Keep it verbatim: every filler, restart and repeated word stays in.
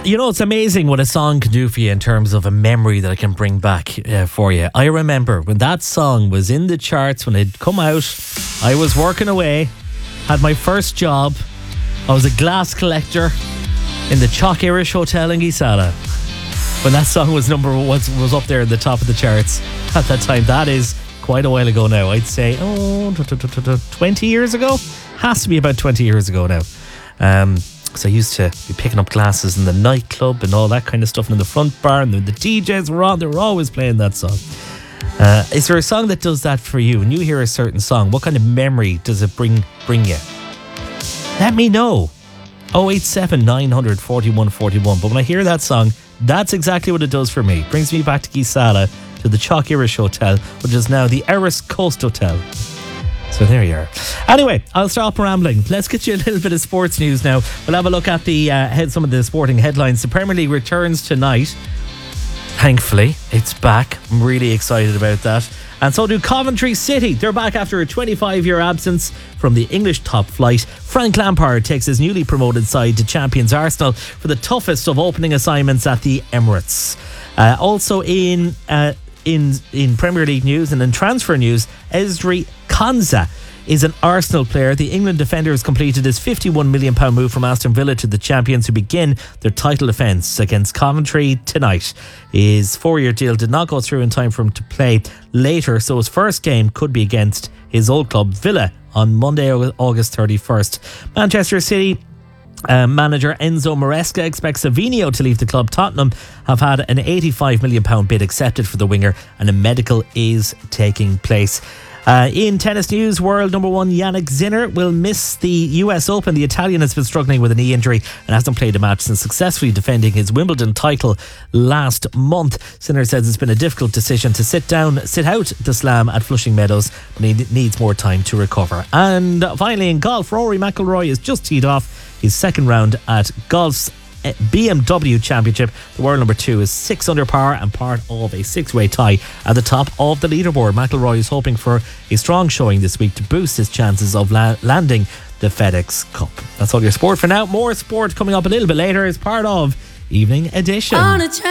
You know, it's amazing what a song can do for you in terms of a memory that it can bring back uh, for you. I remember when that song was in the charts, when it'd come out, I was working away, had my first job. I was a glass collector in the Chalk Irish Hotel in Gisala. When that song was number was, was up there at the top of the charts at that time. That is quite a while ago now. I'd say, oh, twenty years ago? Has to be about twenty years ago now. Um... Because I used to be picking up glasses in the nightclub and all that kind of stuff, and in the front bar, and the D Js were on, they were always playing that song. Uh, is there a song that does that for you? When you hear a certain song, what kind of memory does it bring bring you? Let me know. oh eight seven, nine hundred, forty-one forty-one. But when I hear that song, that's exactly what it does for me. It brings me back to Gisala, to the Chalk Irish Hotel, which is now the Eris Coast Hotel. So there you are. Anyway, I'll stop rambling. Let's get you a little bit of sports news now. We'll have a look at the uh, head some of the sporting headlines. The Premier League returns tonight. Thankfully, it's back. I'm really excited about that. And so do Coventry City. They're back after a twenty-five-year absence from the English top flight. Frank Lampard takes his newly promoted side to champions Arsenal for the toughest of opening assignments at the Emirates. Uh, also in... Uh, In in Premier League news and in transfer news, Ezri Konsa is an Arsenal player. The England defender has completed his fifty-one million pounds move from Aston Villa to the champions, who begin their title defence against Coventry tonight. His four-year deal did not go through in time for him to play later, so his first game could be against his old club Villa on Monday, August thirty-first. Manchester City Uh, manager Enzo Maresca expects Savinho to leave the club. Tottenham have had an eighty-five million pounds bid accepted for the winger, and a medical is taking place. Uh, in tennis news, world number one Yannick Sinner will miss the U S Open. The Italian has been struggling with a knee injury and hasn't played a match since successfully defending his Wimbledon title last month. Sinner says it's been a difficult decision to sit down, sit out the slam at Flushing Meadows, but he needs more time to recover. And finally, in golf, Rory McIlroy has just teed off his second round at golf's B M W Championship. The world number two is six under par and part of a six-way tie at the top of the leaderboard. McIlroy is hoping for a strong showing this week to boost his chances of la- landing the FedEx Cup. That's all your sport for now. More sport coming up a little bit later as part of Evening Edition.